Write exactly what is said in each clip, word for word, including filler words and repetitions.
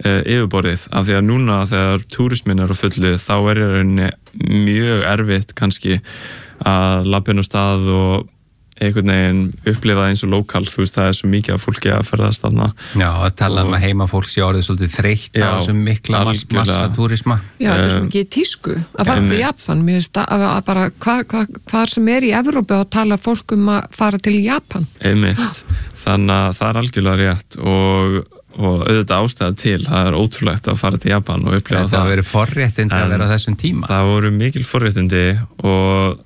uh, yfirborðið af því að núna þegar túrismin er á fullu þá er í rauninni mjög erfitt kannski að labba inn á stað og einhvern veginn upplifa eins og lokal, þú veist, það er svo mikið af fólki að ferðast þarna. Já, að tala um að heima fólk sé orðið svolítið þreytt á þessum mikla massa túrisma. Já, það er svo mikið tísku að fara til Japan, mér finnst að bara hvað hva, hva sem er í Evrópu og tala fólk um að fara til Japan. Einmitt, þannig að það er algjörlega rétt og og auðvitað ástæða til, það er ótrúlegt að fara til Japan og upplifa það. Það verið forréttindi að vera á þessum tíma. Það voru mikil forréttindi og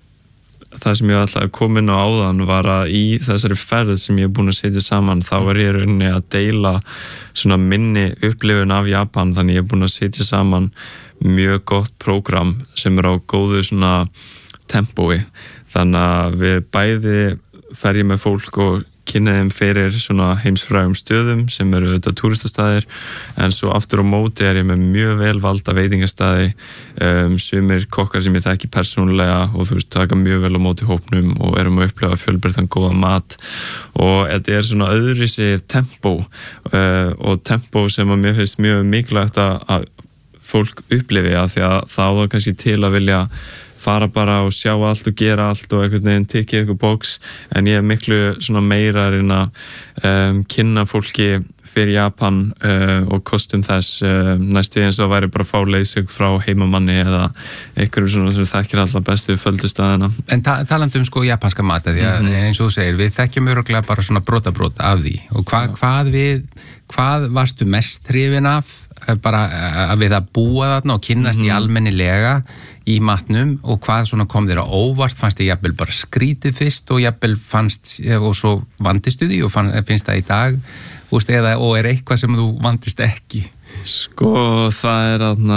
það sem ég ætlaði að koma inn á áðan var að í þessari ferð sem ég er búin að setja saman þá er ég rauninni að deila svona minni upplifun af Japan, þannig ég er búin að setja saman mjög gott prógram sem er á góðu svona tempói, þannig að við bæði fer ég með fólk og kynna þeim fyrir svona heimsfrægum stöðum sem eru auðvitað túristastæðir en svo aftur á móti er ég með mjög vel valda veitingastæði um, sumir kokkar sem ég þekki persónulega og þú veist taka mjög vel á móti hópnum og erum að upplifa fjölbreyttan góða mat og þetta er svona öðruvísi tempó uh, og tempó sem að mér finnst mjög mikilvægt að fólk upplifi að því að það var kannski til að vilja fara bara og sjá allt og gera allt og einhvern veginn tikið eitthvað box en ég er miklu svona meira að reyna um, kynna fólki fyrir Japan uh, og kostum þess uh, næstu eins og væri bara að fá leysing frá heimamanni eða einhverjum svona sem þekkir alltaf bestu földustæðina. En ta talandi um sko japanska mat því að mm-hmm. eins og þú segir, við þekkjum öruglega bara svona brota brota af því og hva, hvað við, hvað varstu mest hrifin af bara að við að búa þarna og kynnast mm-hmm. í almennilega í matnum og hvað svona kom þér á óvart, fannst þið jafnvel bara skrítið fyrst og jafnvel fannst og svo vandistu því og fann, finnst það í dag úst, eða, og er eitthvað sem þú vandist ekki? Sko það er þarna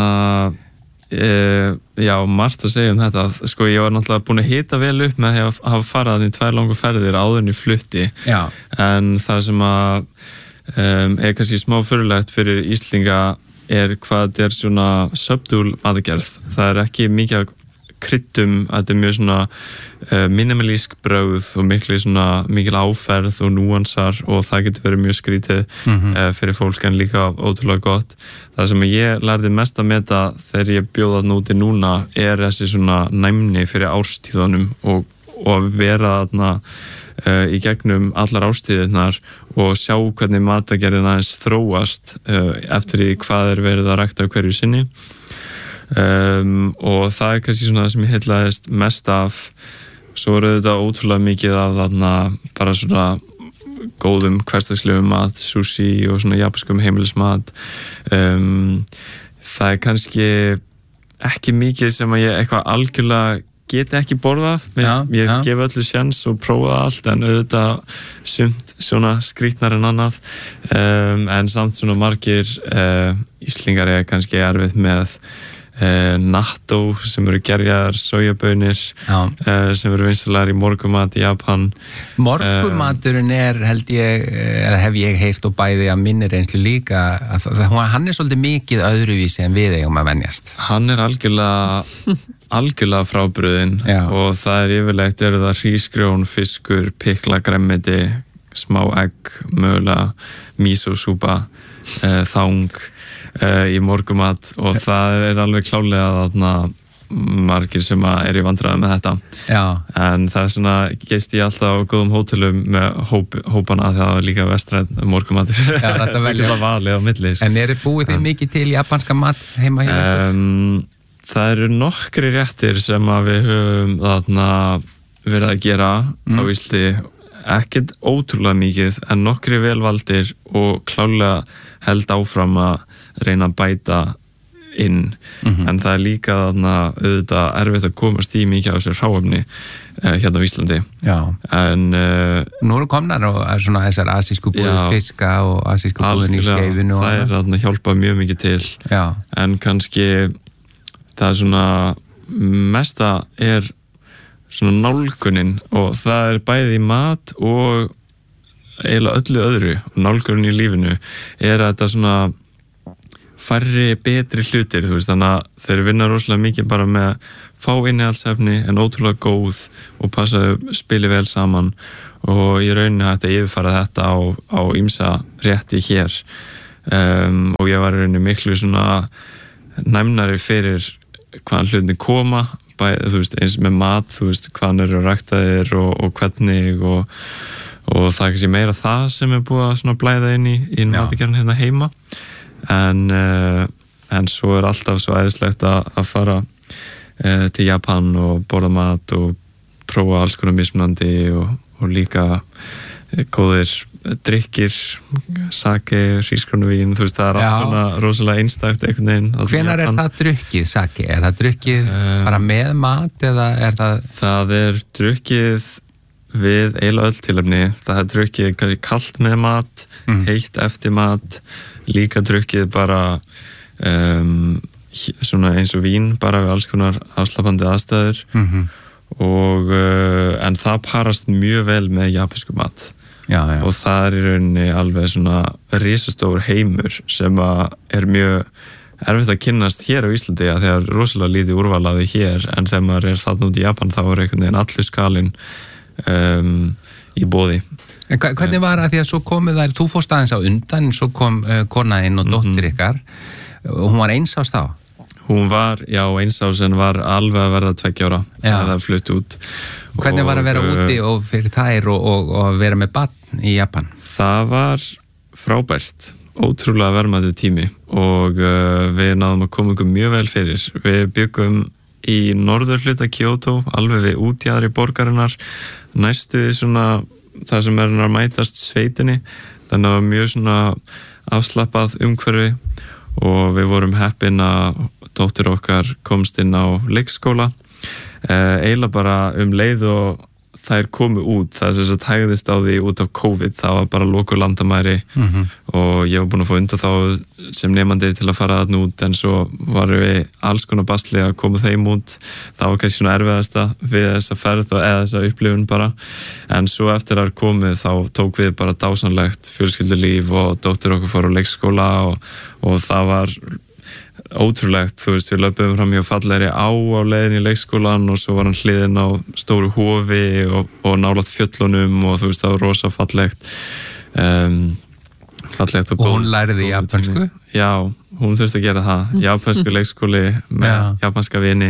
e, já, margt að segja um þetta sko ég var náttúrulega búin að hita vel upp með því að hafa farað í tvær langar ferðir áður en í flutti já. En það sem að um, er kannski smá fyrirlegt fyrir Íslinga er hvað þetta er svona subdúl matagerð. Það er ekki mikið að kryddum, þetta er mjög svona uh, minimalísk brauð og mikil, svona, mikil áferð og núansar og það getur verið mjög skrítið mm-hmm. uh, fyrir fólk en líka ótrúlega gott. Það sem ég lærði mest að meta þegar ég bjóða núti núna er þessi svona næmni fyrir árstíðunum og, og vera þarna Uh, í gegnum allar ástíðirnar og sjá hvernig matagerðin aðeins þróast uh, eftir því hvað er verið að rækta hverju sinni um, og það er kannski svona það sem ég heillaðist mest af. Svo er þetta ótrúlega mikið af þarna bara svona góðum hversdagslegum mat, sushi og svona japanskum heimilismat um, það er kannski ekki mikið sem að ég eitthvað algjörlega geti ekki borðað, ég, ég gef öllu sjans og prófa allt en auðvitað sumt svona skrítnar en annað um, en samt svona margir uh, Íslingar er kannski erfitt með uh, natto sem eru gerjaðar sojabaunir uh, sem eru vinsalar í morgumat í Japan. Morgumaturinn er held ég, eða hef ég heyrt og bæði að minni reynslu líka að það, hann er svolítið mikið öðruvísi en við eigum að venjast. Hann er algjörlega algjörlega frábrugðin og það er yfirlegt eru það hrísgrjón, fiskur, pikla, gremmiti, smá egg, mögulega mísósúpa, uh, þang uh, í morgumat og það er alveg klálega þarna margir sem er í vandræði með þetta. Já. En það er svona geist ég alltaf á góðum hótelum með hóp, hópana þegar það var líka vestræð morgumatur. Já, þetta velja valið á milli. Sko. En er búið þið mikið til japanska mat heima hjá ykkur? Um, Það eru nokkri réttir sem að við höfum þarna verið að gera mm. á Íslandi, ekkert ótrúlega mikið en nokkri velvaldir og klálega held áfram að reyna að bæta inn mm-hmm. en það er líka þarna auðvitað erfitt að komast í mikið á þessu hráefni uh, hérna á Íslandi. Já. En uh, nú eru komnar og svona þessar asísku búið fiska og asísku búið í skeifinu. Það er þarna hjálpað mjög mikið til Já. En kannski það er svona mesta er svona nálgunin og það er bæði í mat og eiginlega öllu öðru og nálgunin í lífinu er að þetta svona færri betri hlutir, þú veist, þannig að þeir vinna rosalega mikið bara með að fá innihaldsefni en ótrúlega góð og passa spili vel saman og í rauninni hægt að yfirfara þetta á, á ýmsa rétti hér um, og ég var í rauninni miklu svona næmnari fyrir hvaðan hlutinni koma, bæ, þú veist, eins með mat, þú veist, hvaðan eru ræktaðir og, og hvernig og, og það er kannski meira það sem er búið að svona blæða inn í, í matgerðin hérna heima en, uh, en svo er alltaf svo æðislegt að, að fara uh, til Japan og borða mat og prófa alls konar mismunandi og, og líka góðir drykkir, sake, hrísgrjónavín, þú veist, það er allt svona rosalega einstakt einhvern veginn. Hvenær er það drukkið, sake? Er það drukkið um, bara með mat eða er það... Það er drukkið við eiginlega öll tilefni. Það er drukkið kannski kalt með mat, mm. heitt eftir mat, líka drukkið bara um, svona eins og vín, bara við alls konar afslappandi aðstæður mm-hmm. og uh, en það parast mjög vel með japansku mat. Já, já. Og það er í rauninni alveg svona risastór heimur sem að er mjög erfitt að kynnast hér á Íslandi að þegar rosalega lítið úrvalaði hér en þegar maður er þarna út í Japan þá er einhvern veginn allur skalinn um, í boði. En hvernig var að því að svo komið þær, þú fórst aðeins á undan, svo kom uh, konaðinn og dóttir ykkar og hún var eins ás þá? Hún var, já, eins ás en var alveg að verða tveggja ára að það flutt út. Hvernig var að vera og, úti og fyrir þær og, og, og vera með barn í Japan? Það var frábært, ótrúlega verðmætur tími og uh, við náðum að koma ykkur mjög vel fyrir. Við byggum í norðurhluta Kyoto, alveg við útjaðri borgarinnar, næstu svona það sem er að mætast sveitinni, þannig að mjög svona afslappað umhverfi og við vorum heppin að dóttir okkar komst inn á leikskóla eh, eiginlega bara um leið og þær komu út, það er þess að hægðist á því út af COVID, það var bara lokur landamæri mm-hmm. og ég var búin að fá undan þá sem nefandi til að fara þarna út en svo varum við alls konar basli að koma þeim út, það var kannski svona erfiðasta við þessa ferð og eða þessa upplifun bara, en svo eftir að komið þá tók við bara dásanlegt fjölskyldulíf og dóttir okkur fór á leikskóla og, og það var ótrúlegt, þú veist, við löpum fram hjá fallegri á á leiðin í leikskólan og svo var hann hliðin á stóru hofi og, og nálægt fjöllunum og þú veist, það var rosa fallegt um, fallegt og, og hún læriði japansku? Já, hún þurfti að gera það japansku leikskóli með ja. japanska vini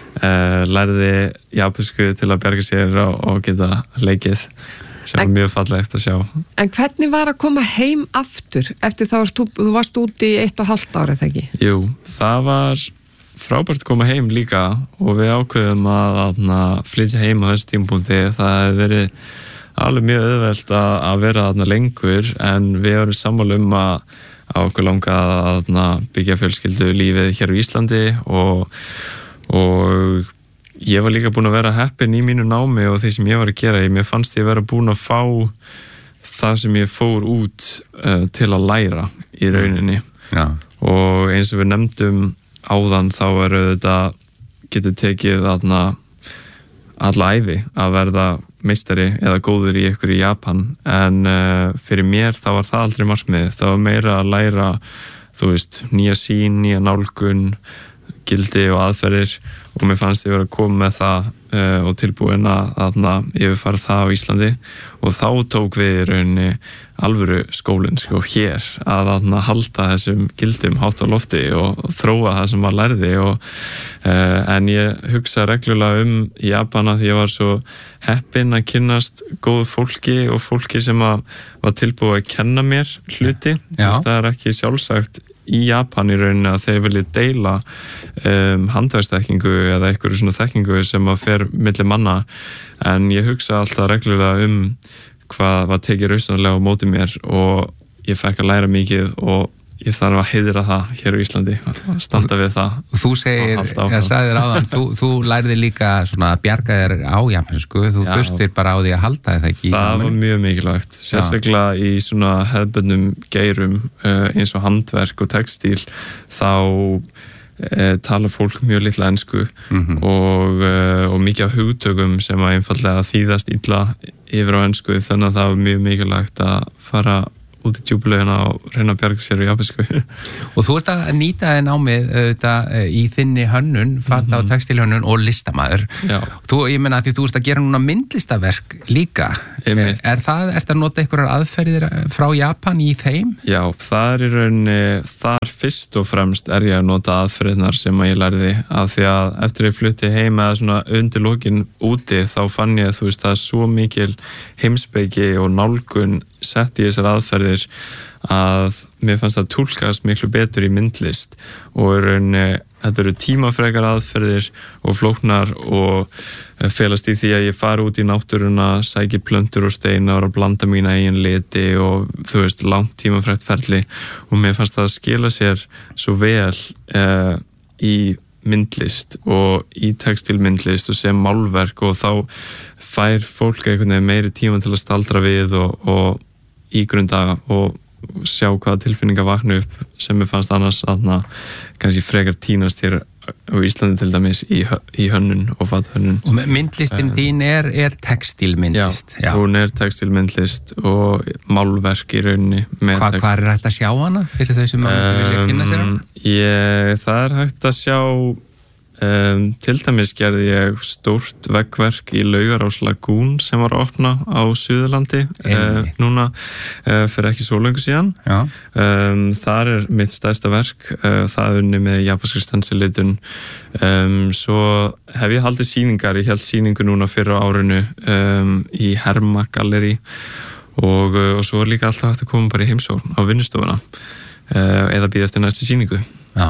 uh, læriði japansku til að bjarga sér og, og geta leikið sem var mjög fallegt að sjá. En hvernig var að koma heim aftur eftir þá þú, þú varst úti í eitt og hálft ára, eða ekki? Jú, það var frábært að koma heim líka og við ákveðum að, að flytja heim á þessu tímapunkti. Það hefði verið alveg mjög auðvelt að, að vera þarna lengur en við erum sammála um að, að okkur langa að, að byggja fjölskyldu lífið hér á Íslandi og, og ég var líka búin að vera heppin í mínu námi og því sem ég var að gera, ég mér fannst ég vera búin að fá það sem ég fór út uh, til að læra í rauninni ja. Og eins og við nefndum áðan þá er þetta getur tekið þarna alla ævi að verða meistari eða góður í ykkur í Japan en uh, fyrir mér þá var það aldrei markmið, það var meira að læra þú veist, nýja sýn, nýja nálgun gildi og aðferðir og mér fannst ég verið að koma með það uh, og tilbúin að yfirfara það á Íslandi og þá tók við í rauninni alvöru skólinn sko hér að þarna halda þessum gildum hátt á lofti og þróa það sem maður lærði og uh, en ég hugsa reglulega um Japana því ég var svo heppinn að kynnast góðu fólki og fólki sem að var tilbúið að kenna mér hluti, það er ekki sjálfsagt í Japan í rauninni að þeir vilja deila um, handverksþekkingu eða einhverju svona þekkingu sem að fer milli manna en ég hugsa alltaf reglulega um hvað var tekið rausanlega á móti mér og ég fekk að læra mikið og ég þarf að heiðra það hér á Íslandi að standa við það. Þú segir, ég sagði þér áðan, þú, þú lærði líka svona að bjarga þér á japansku, þú þurftir bara á því að halda þið ekki. Það var mjög mikilvægt, sérstaklega í svona hefðbundnum geirum eins og handverk og textíl, þá e, talar fólk mjög litla ensku mm-hmm. og, e, og mikið af hugtökum sem að einfallega þýðast illa yfir á ensku, þannig að það var mjög mikilvægt að fara út í djúpulögina og reyna að bjarga sér í japansku. Og þú ert að nýta þið námið auðvitað í þinni hönnun, fata mm -hmm. og textilhönnun og listamaður. Já. Þú, ég meina að því þú ert að gera núna myndlistaverk líka. Einmitt. Er það, ert að nota einhverjar aðferðir frá Japan í þeim? Já, það er í rauninni, þar fyrst og fremst er ég að nota aðferðirnar sem að ég lærði, af því að eftir ég flutti heim eða svona undir lokin úti, þá fann ég, þú veist, það er svo mikil heimspeki og nálgun sett í þessar aðferðir að mér fannst það túlkast miklu betur í myndlist og í rauninni, þetta eru tímafrekar aðferðir og flóknar og felast í því að ég fari út í náttúruna, sæki plöntur og steinar og blanda mína eigin liti og þú veist, langt tímafrekt ferli og mér fannst það að skila sér svo vel eh, í myndlist og í textilmyndlist og sem málverk og þá fær fólk einhvern veginn meiri tíma til að staldra við og, og ígrunda og sjá hvaða tilfinningar vakna upp sem mér fannst annars að kannski frekar tínast hér á Íslandi til dæmis í, í hönnun og fathönnun. Og myndlistin uh, þín er, er textilmyndlist? Já, já, hún er textilmyndlist og málverk í rauninni. Hva, hvað er hægt að sjá hana fyrir þau sem um, vilja kynna sér hana? Ég, það er hægt að sjá Um, til dæmis gerði ég stórt veggverk í Laugarás Lagún sem var að opna á Suðurlandi uh, núna uh, fyrir ekki svo löngu síðan. Um, þar er mitt stærsta verk, uh, það er unni með japanskri stensilitun. Um, svo hef ég haldið sýningar, ég held sýningu núna fyrir árinu um, í Herma Gallerí og, uh, og svo er líka alltaf hægt að koma bara í heimsókn á vinnustofuna uh, eða býða eftir næstu sýningu.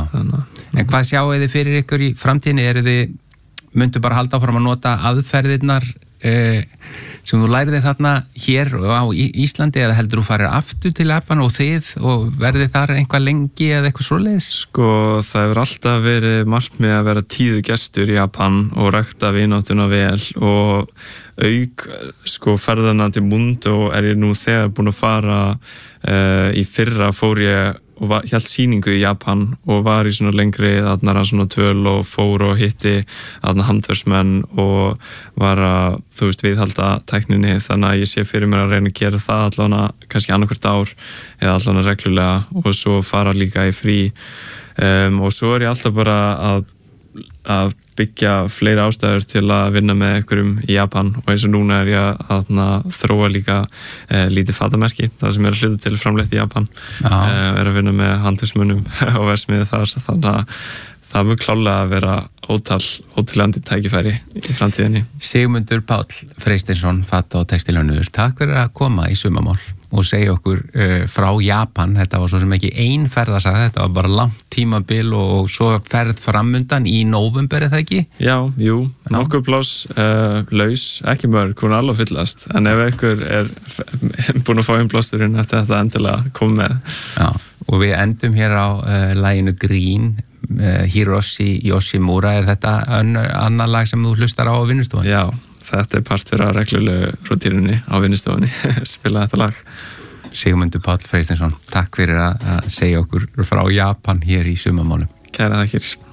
En hvað sjáu þið fyrir ykkur í framtíðinni? Eru þið, myndu bara halda áfram að nota aðferðirnar eh, sem þú lærið þarna hér á Íslandi eða heldur þú farir aftur til Japan og þið og verðið þar einhvað lengi eða eitthvað svoleiðis? Sko, það hefur alltaf verið markmið að vera tíðu gestur í Japan og rækta vináttuna vel og auk sko ferðana til Mundo er ég nú þegar búin að fara uh, í fyrra fór ég og var, hélt sýningu í Japan og var í svona lengri þarna svona tvöl og fór og hitti þarna handverksmenn og var að, þú veist, viðhalda tækninni, þannig að ég sé fyrir mér að reyna að gera það allavega kannski annarkvört ár eða allavega reglulega og svo fara líka í frí um, og svo er ég alltaf bara að, að byggja fleiri ástæður til að vinna með einhverjum í Japan og eins og núna er ég að, að þróa líka e, lítið fatamerki, það sem er að hluta til framleitt í Japan, e, er að vinna með handverksmönnum og versmiði þar, þannig að það mun klálega að vera ótal, ótrúlegandi tækifæri í framtíðinni. Sigmundur Páll Freysteinsson, fata- og textilhönnuður, takk fyrir að koma í Sumamál og segja okkur uh, frá Japan. Þetta var svo sem ekki ein ferðasaga, þetta var bara langt tímabil og, og svo ferð framundan í nóvember, er það ekki? Já, jú, nokkuð pláss uh, laus, ekki mörg, hún er alveg fyllast, en ef einhver er búin að fá einn plásturinn eftir þetta endilega koma með. Já, og við endum hér á uh, laginu Green, uh, Hiroshi Yoshimura, er þetta annar lag sem þú hlustar á á vinnustofunni? Já, þetta er partur af reglulegu rútíninni á vinnustofunni, spila þetta lag. Sigmundur Páll Freysteinsson, takk fyrir að segja okkur frá Japan hér í Sumamálum. Kæra þakkir.